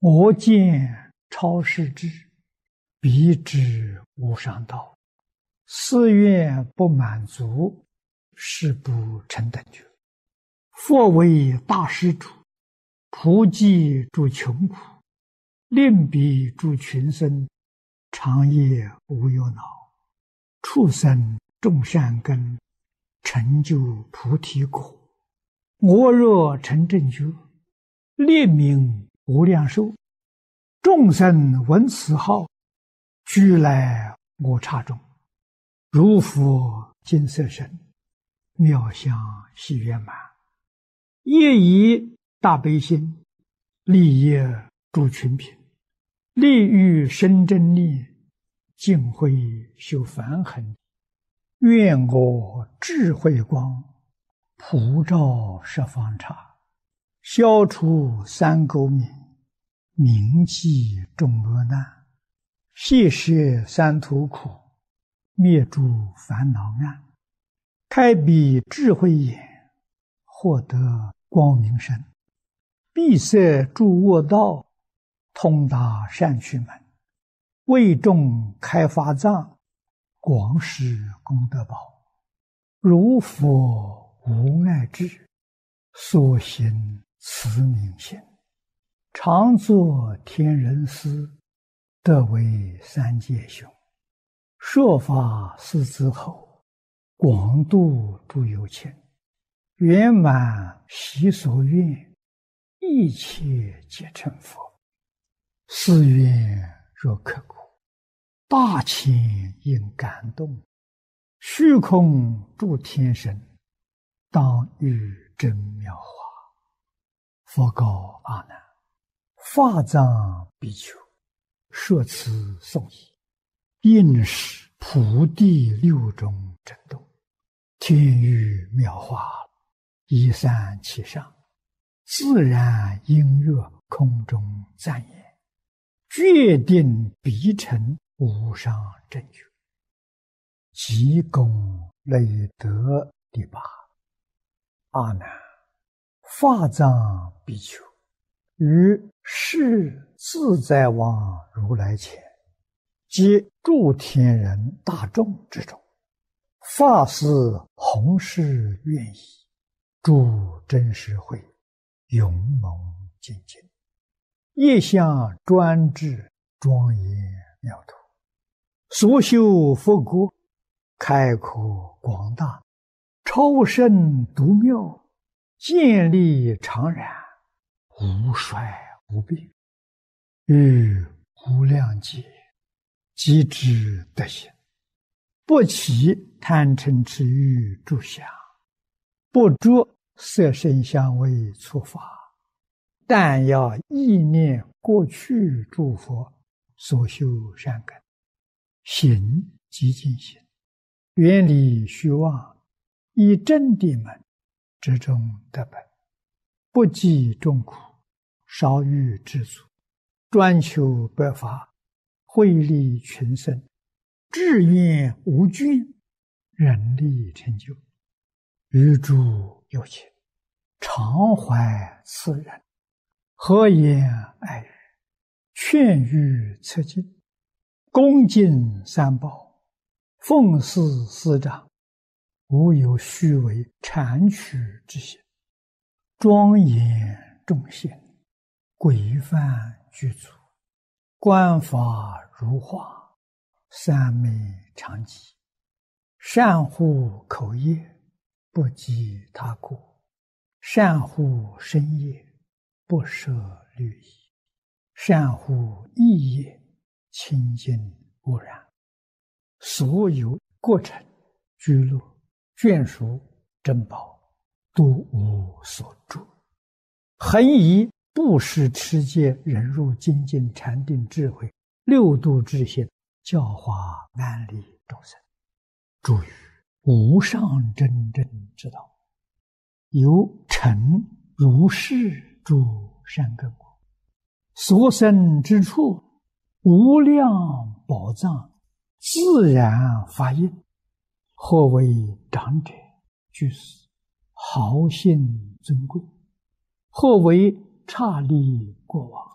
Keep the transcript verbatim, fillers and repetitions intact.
我见超世之，彼之无上道。寺愿不满足，是不成等觉。佛为大施主，普济诸穷苦，令彼诸群生，长夜无忧恼，畜生种善根，成就菩提果。我若成正觉，列名无量寿，众生闻此号，俱来我刹中。如佛金色身，妙相喜圆满。业以大悲心，利业诸群品，利欲生真力，尽慧修梵行。愿我智慧光，普照十方刹，消除三垢冥，铭记众恶难，谢摄三途苦，灭诸烦恼暗，开彼智慧眼，获得光明身，闭塞诸恶道，通达善趣门，为众开发藏，广施功德宝。如佛无碍智，所行慈悯心，常作天人师，得为三界雄。说法四之后，广度诸有情，圆满习所愿，一切皆成佛。誓愿若刻苦，大千应感动，虚空诸天神，当遇真妙法。佛告阿难：法藏比丘，说此颂已，应是普地六种震动，天雨妙法，一散其上，自然音乐空中赞言，决定必成无上正觉。即功累德第八。阿难，法藏比丘于世自在王如来前，皆诸天人大众之中，发誓弘誓愿意，诸真实会勇猛精进，业相专制庄严妙土，所修佛国开阔广大，超胜独妙，建立常然，无衰无病，于无量劫即知德行，不起贪嗔痴欲诸想，不着色声香味触法，但要意念过去诸佛所修善根，行即净行，远离虚妄，以真谛门之中得本，不计众苦，少欲知足，专求百法，惠利群生，志愿无倦，人力成就。于诸有情，常怀慈仁，和颜爱语，劝喻策进，恭敬三宝，奉事师长，无有虚伪谄曲之心，庄严众贤，规范具足，观法如画，三昧常寂，善护口业，不及他过，善护身业，不舍律仪，善护意业，清净无染。所有过程居乐眷属珍宝，都无所住，恒以布施持戒忍辱精进禅定智慧六度之心，教化安利众生，诸于无上真正之道，由成如是诸善根果，所生之处，无量宝藏自然发应，或为长者居士，豪信尊贵，或为刹利过往，